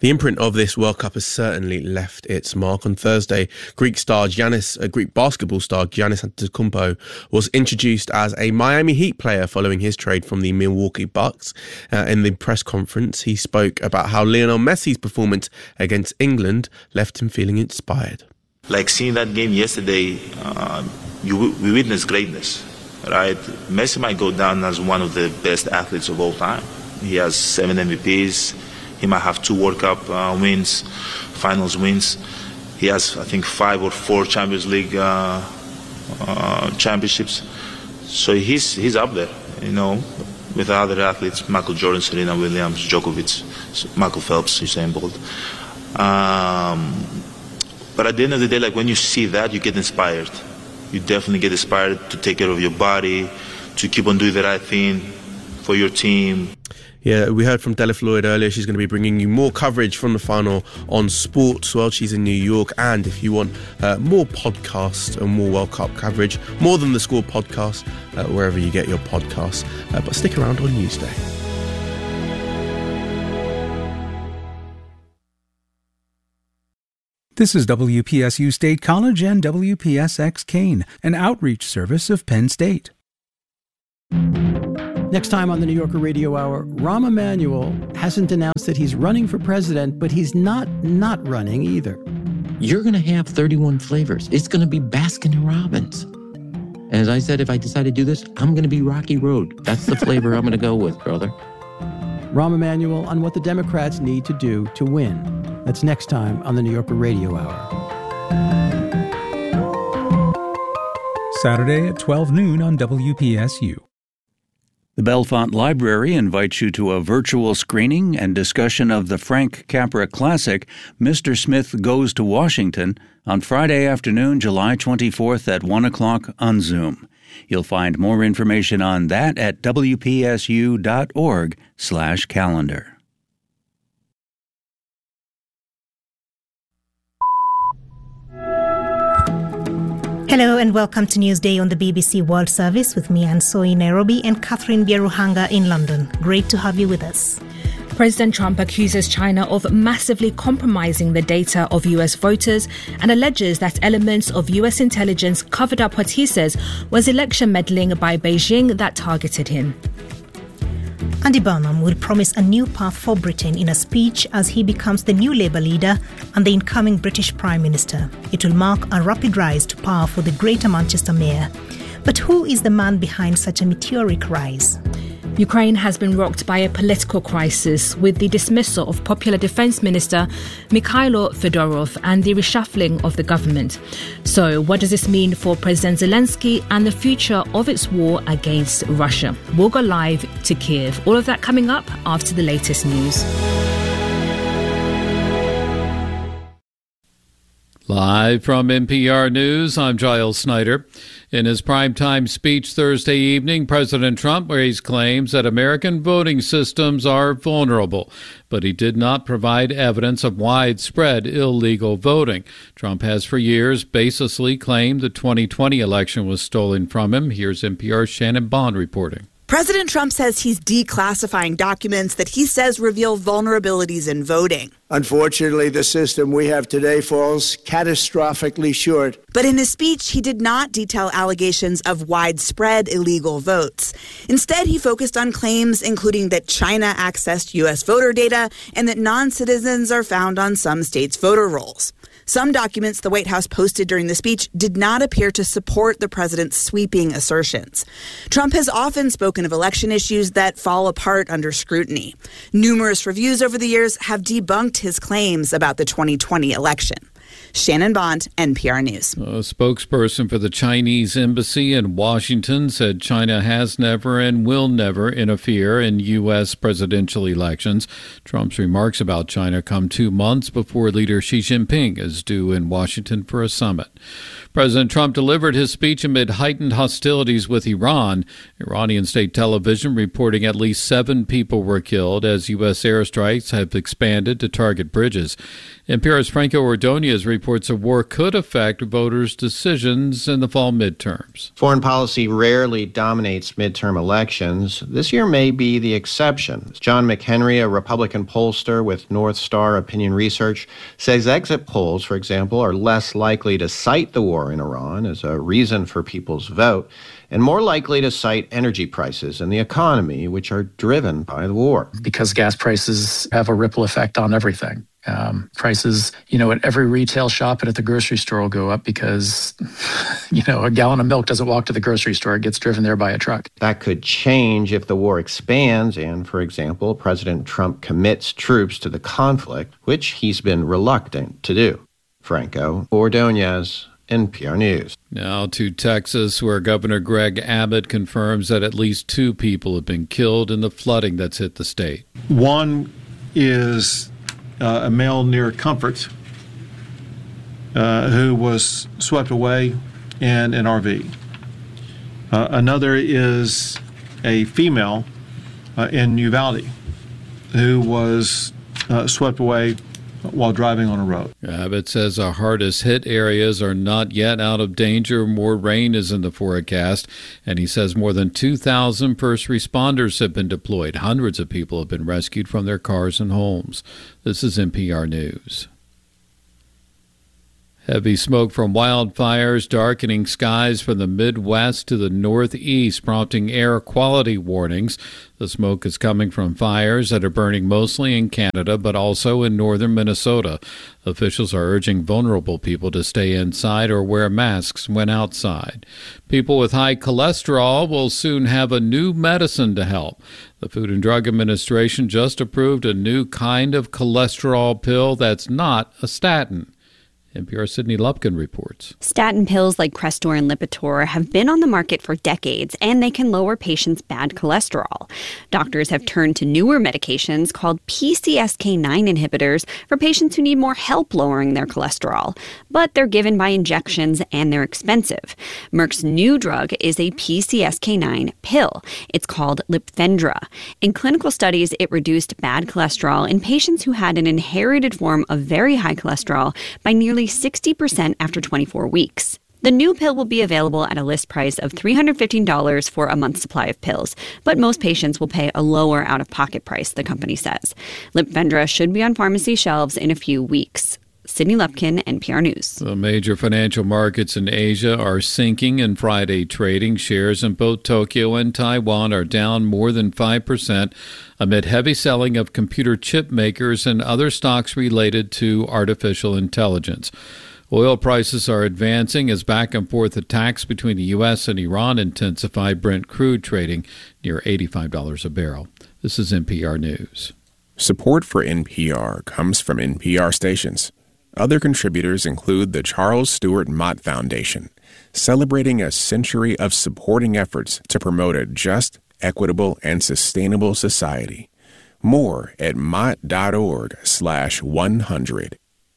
A: The imprint of this World Cup has certainly left its mark. On Thursday, Greek star Giannis, a Greek basketball star Giannis Antetokounmpo, was introduced as a Miami Heat player following his trade from the Milwaukee Bucks. Uh, in the press conference, he spoke about how Lionel Messi's performance against England left him feeling inspired.
S: Like seeing that game yesterday, uh, you, we witnessed greatness, right? Messi might go down as one of the best athletes of all time. He has seven M V Ps. He might have two World Cup uh, wins, finals wins. He has, I think, five or four Champions League uh, uh, championships. So he's he's up there, you know, with other athletes: Michael Jordan, Serena Williams, Djokovic, Michael Phelps, Usain Bolt. Um, but at the end of the day, like when you see that, you get inspired. You definitely get inspired to take care of your body, to keep on doing the right thing for your team.
A: Yeah, we heard from Della Floyd earlier. She's going to be bringing you more coverage from the final on sports while she's in New York. And if you want uh, more podcasts and more World Cup coverage, more than the Score podcast, uh, wherever you get your podcasts. Uh, but stick around on Newsday.
J: This is W P S U State College and W P S X Kane, an outreach service of Penn State.
T: Next time on the New Yorker Radio Hour, Rahm Emanuel hasn't announced that he's running for president, but he's not not running either.
U: You're going to have thirty-one flavors. It's going to be Baskin and Robbins. As I said, if I decide to do this, I'm going to be Rocky Road. That's the flavor I'm going to go with, brother.
T: Rahm Emanuel on what the Democrats need to do to win. That's next time on the New Yorker Radio Hour.
J: Saturday at twelve noon on W P S U.
V: The Bellefonte Library invites you to a virtual screening and discussion of the Frank Capra classic, Mister Smith Goes to Washington, on Friday afternoon, July twenty-fourth at one o'clock on Zoom. You'll find more information on that at W P S U dot org slash calendar.
B: Hello and welcome to Newsday on the B B C World Service with me, Anne Soy in Nairobi, and Catherine Bieruhanga in London. Great to have you with us.
C: President Trump accuses China of massively compromising the data of U S voters and alleges that elements of U S intelligence covered up what he says was election meddling by Beijing that targeted him.
B: Andy Burnham will promise a new path for Britain in a speech as he becomes the new Labour leader and the incoming British Prime Minister. It will mark a rapid rise to power for the Greater Manchester Mayor. But who is the man behind such a meteoric rise?
C: Ukraine has been rocked by a political crisis with the dismissal of Popular Defence Minister Mikhailo Fedorov and the reshuffling of the government. So what does this mean for President Zelensky and the future of its war against Russia? We'll go live to Kiev. All of that coming up after the latest news.
W: Live from N P R News, I'm Giles Snyder. In his primetime speech Thursday evening, President Trump raised claims that American voting systems are vulnerable, but he did not provide evidence of widespread illegal voting. Trump has for years baselessly claimed the twenty twenty election was stolen from him. Here's N P R's Shannon Bond reporting.
X: President Trump says he's declassifying documents that he says reveal vulnerabilities in voting.
Y: Unfortunately, the system we have today falls catastrophically short.
X: But in his speech, he did not detail allegations of widespread illegal votes. Instead, he focused on claims including that China accessed U S voter data and that non-citizens are found on some states' voter rolls. Some documents the White House posted during the speech did not appear to support the president's sweeping assertions. Trump has often spoken of election issues that fall apart under scrutiny. Numerous reviews over the years have debunked his claims about the twenty twenty election. Shannon Bond, N P R News.
W: A spokesperson for the Chinese embassy in Washington said China has never and will never interfere in U S presidential elections. Trump's remarks about China come two months before leader Xi Jinping is due in Washington for a summit. President Trump delivered his speech amid heightened hostilities with Iran. Iranian state television reporting at least seven people were killed as U S airstrikes have expanded to target bridges. N P R's Franco Ordonez says reports of war could affect voters' decisions in the fall midterms.
D: Foreign policy rarely dominates midterm elections. This year may be the exception. John McHenry, a Republican pollster with North Star Opinion Research, says exit polls, for example, are less likely to cite the war in Iran as a reason for people's vote, and more likely to cite energy prices and the economy, which are driven by the war.
E: Because gas prices have a ripple effect on everything. Um, prices, you know, at every retail shop and at the grocery store will go up because, you know, a gallon of milk doesn't walk to the grocery store. It gets driven there by a truck.
D: That could change if the war expands and, for example, President Trump commits troops to the conflict, which he's been reluctant to do. Franco Ordonez, N P R News.
W: Now to Texas, where Governor Greg Abbott confirms that at least two people have been killed in the flooding that's hit the state.
F: One is uh, a male near Comfort uh, who was swept away in an R V. Uh, another is a female uh, in Uvalde who was uh, swept away while driving on a road.
W: Abbott says the hardest hit areas are not yet out of danger. More rain is in the forecast, and he says more than two thousand first responders have been deployed. Hundreds of people have been rescued from their cars and homes. This is N P R News. Heavy smoke from wildfires darkening skies from the Midwest to the Northeast, prompting air quality warnings. The smoke is coming from fires that are burning mostly in Canada, but also in northern Minnesota. Officials are urging vulnerable people to stay inside or wear masks when outside. People with high cholesterol will soon have a new medicine to help. The Food and Drug Administration just approved a new kind of cholesterol pill that's not a statin. N P R Sydney Lupkin reports.
G: Statin pills like Crestor and Lipitor have been on the market for decades, and they can lower patients' bad cholesterol. Doctors have turned to newer medications called P C S K nine inhibitors for patients who need more help lowering their cholesterol. But they're given by injections, and they're expensive. Merck's new drug is a P C S K nine pill. It's called Lipfendra. In clinical studies, it reduced bad cholesterol in patients who had an inherited form of very high cholesterol by nearly sixty percent after twenty-four weeks. The new pill will be available at a list price of three hundred fifteen dollars for a month's supply of pills, but most patients will pay a lower out-of-pocket price, the company says. Lipfendra should be on pharmacy shelves in a few weeks. Sydney Lupkin, N P R News.
W: The major financial markets in Asia are sinking in Friday trading. Shares in both Tokyo and Taiwan are down more than five percent amid heavy selling of computer chip makers and other stocks related to artificial intelligence. Oil prices are advancing as back-and-forth attacks between the U S and Iran intensify. Brent crude trading near eighty-five dollars a barrel. This is N P R News.
H: Support for N P R comes from N P R stations. Other contributors include the Charles Stewart Mott Foundation, celebrating a century of supporting efforts to promote a just, equitable, and sustainable society. More at mott.org slash 100.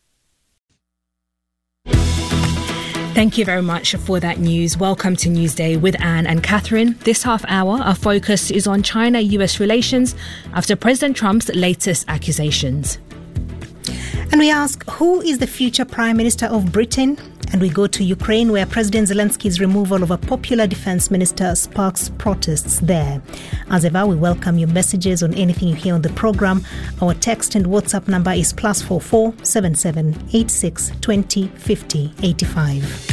C: Thank you very much for that news. Welcome to Newsday with Anne and Catherine. This half hour, our focus is on China-U S relations after President Trump's latest accusations.
B: And we ask, who is the future Prime Minister of Britain? And we go to Ukraine, where President Zelensky's removal of a popular defense minister sparks protests there. As ever, we welcome your messages on anything you hear on the program. Our text and WhatsApp number is plus four four seven seven eight six twenty fifty eighty-five.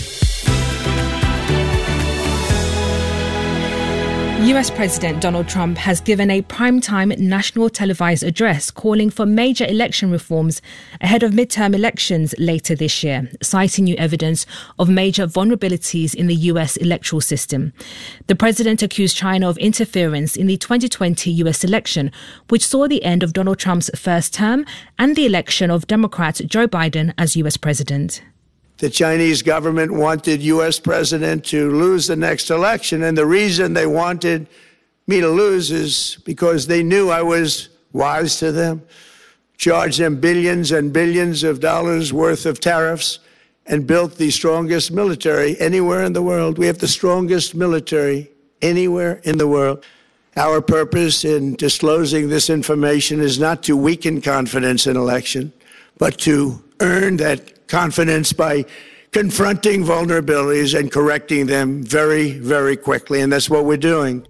C: U S President Donald Trump has given a primetime national televised address calling for major election reforms ahead of midterm elections later this year, citing new evidence of major vulnerabilities in the U S electoral system. The president accused China of interference in the twenty twenty U S election, which saw the end of Donald Trump's first term and the election of Democrat Joe Biden as U S president.
Y: The Chinese government wanted U S president to lose the next election, and the reason they wanted me to lose is because they knew I was wise to them, charged them billions and billions of dollars worth of tariffs, and built the strongest military anywhere in the world. We have the strongest military anywhere in the world. Our purpose in disclosing this information is not to weaken confidence in election, but to earn that confidence by confronting vulnerabilities and correcting them very, very quickly. And that's what we're doing.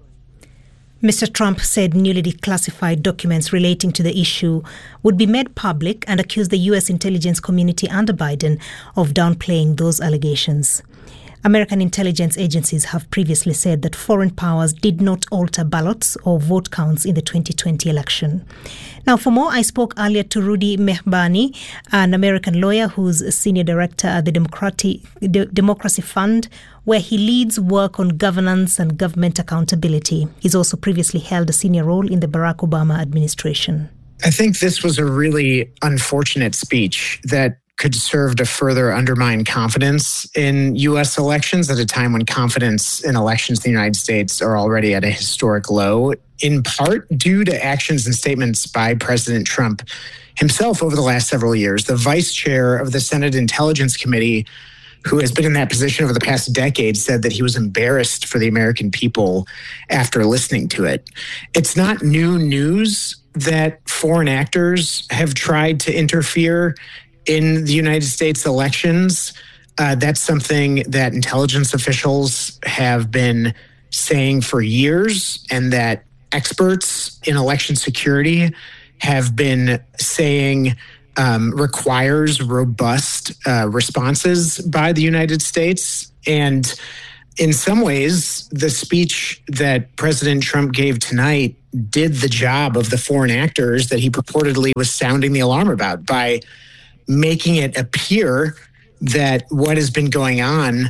B: Mister Trump said newly declassified documents relating to the issue would be made public and accused the U S intelligence community under Biden of downplaying those allegations. American intelligence agencies have previously said that foreign powers did not alter ballots or vote counts in the twenty twenty election. Now, for more, I spoke earlier to Rudy Mehbani, an American lawyer who's a senior director at the Democratic, De- Democracy Fund, where he leads work on governance and government accountability. He's also previously held a senior role in the Barack Obama administration.
I: I think this was a really unfortunate speech that could serve to further undermine confidence in U S elections at a time when confidence in elections in the United States are already at a historic low, in part due to actions and statements by President Trump himself over the last several years. The vice chair of the Senate Intelligence Committee, who has been in that position over the past decade, said that he was embarrassed for the American people after listening to it. It's not new news that foreign actors have tried to interfere in the United States elections. Uh, that's something that intelligence officials have been saying for years, and that experts in election security have been saying um, requires robust uh, responses by the United States. And in some ways, the speech that President Trump gave tonight did the job of the foreign actors that he purportedly was sounding the alarm about by making it appear that what has been going on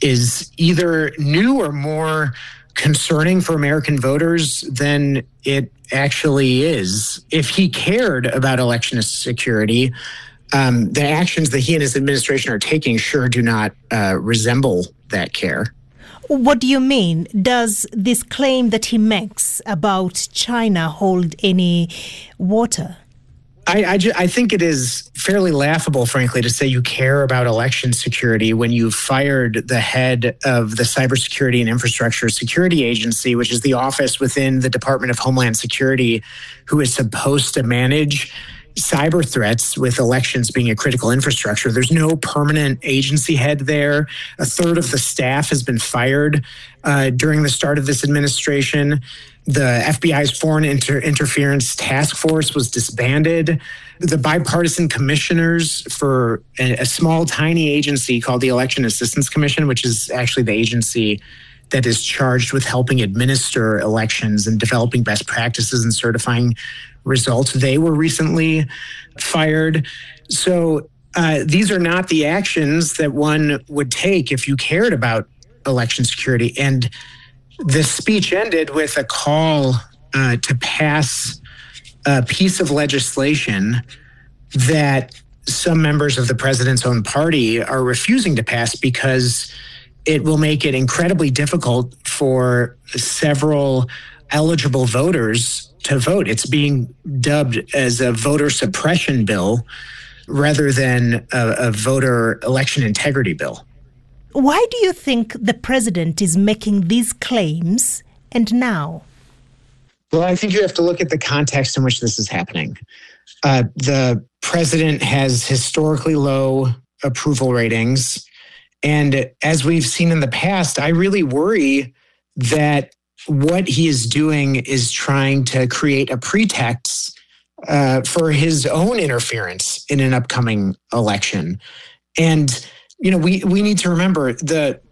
I: is either new or more concerning for American voters than it actually is. If he cared about election security, um, the actions that he and his administration are taking sure do not uh, resemble that care.
B: What do you mean? Does this claim that he makes about China hold any water?
I: I, I, ju- I think it is fairly laughable, frankly, to say you care about election security when you fired the head of the Cybersecurity and Infrastructure Security Agency, which is the office within the Department of Homeland Security, who is supposed to manage cyber threats with elections being a critical infrastructure. There's no permanent agency head there. A third of the staff has been fired uh, during the start of this administration. The F B I's Foreign Inter- Interference Task Force was disbanded. The bipartisan commissioners for a, a small, tiny agency called the Election Assistance Commission, which is actually the agency that is charged with helping administer elections and developing best practices and certifying results, they were recently fired. So uh, these are not the actions that one would take if you cared about election security. And the speech ended with a call uh, to pass a piece of legislation that some members of the president's own party are refusing to pass because it will make it incredibly difficult for several eligible voters to vote. It's being dubbed as a voter suppression bill rather than a, a voter election integrity bill.
B: Why do you think the president is making these claims and now?
I: Well, I think you have to look at the context in which this is happening. Uh, the president has historically low approval ratings. And as we've seen in the past, I really worry that what he is doing is trying to create a pretext uh, for his own interference in an upcoming election. And, you know, we, we need to remember the,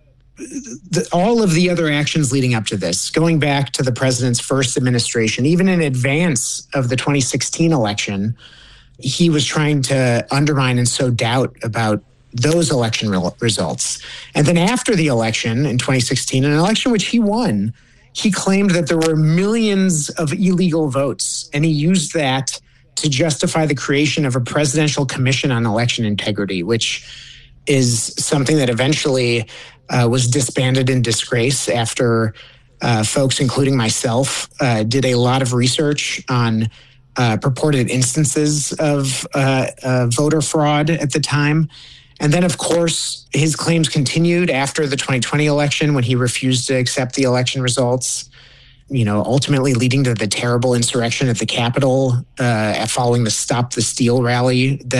I: the all of the other actions leading up to this, going back to the president's first administration, even in advance of the twenty sixteen election, he was trying to undermine and sow doubt about those election re- results. And then after the election in twenty sixteen, an election which he won, he claimed that there were millions of illegal votes, and he used that to justify the creation of a presidential commission on election integrity, which is something that eventually uh, was disbanded in disgrace after uh, folks, including myself, uh, did a lot of research on uh, purported instances of uh, uh, voter fraud at the time. And then, of course, his claims continued after the twenty twenty election when he refused to accept the election results, you know, ultimately leading to the terrible insurrection at the Capitol uh, following the Stop the Steal rally that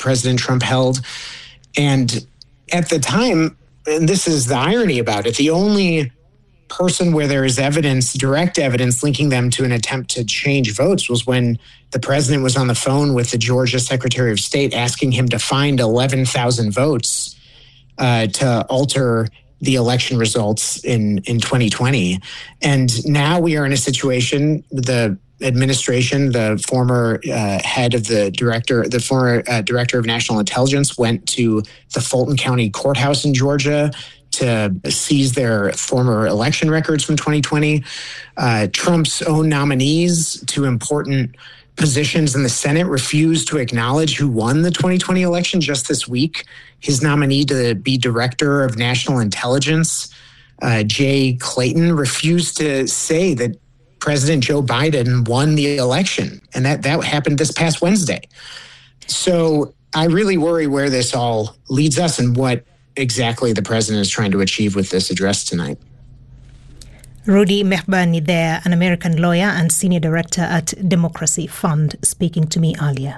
I: President Trump held. And at the time, and this is the irony about it, the only person where there is evidence, direct evidence linking them to an attempt to change votes was when the president was on the phone with the Georgia Secretary of State asking him to find eleven thousand votes uh, to alter the election results in, in twenty twenty. And now we are in a situation, the administration, the former uh, head of the director, the former uh, director of national intelligence went to the Fulton County Courthouse in Georgia to seize their former election records from twenty twenty. Uh, Trump's own nominees to important positions in the Senate refused to acknowledge who won the twenty twenty election just this week. His nominee to be director of national intelligence, uh, Jay Clayton, refused to say that President Joe Biden won the election. And that, that happened this past Wednesday. So I really worry where this all leads us and what exactly the president is trying to achieve with this address tonight.
B: Rudy Mehbani there, an American lawyer and senior director at Democracy Fund, speaking to me earlier.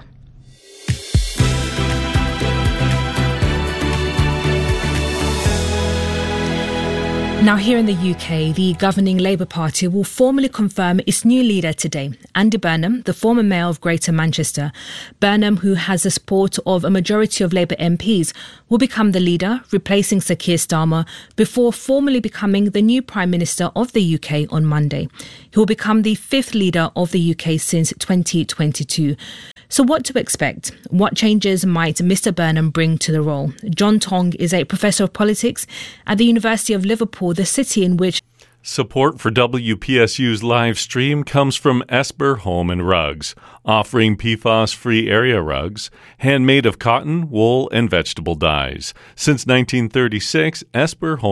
C: Now, here in the U K, the governing Labour Party will formally confirm its new leader today, Andy Burnham, the former mayor of Greater Manchester. Burnham, who has the support of a majority of Labour M Ps, will become the leader, replacing Sir Keir Starmer, before formally becoming the new Prime Minister of the U K on Monday. He will become the fifth leader of the U K since twenty twenty-two. So what to expect? What changes might Mister Burnham bring to the role? John Tong is a professor of politics at the University of Liverpool, the city in which...
K: Support for W P S U's live stream comes from Esper Home and Rugs, offering P FAS-free area rugs, handmade of cotton, wool, and vegetable dyes. Since nineteen thirty-six, Esper Home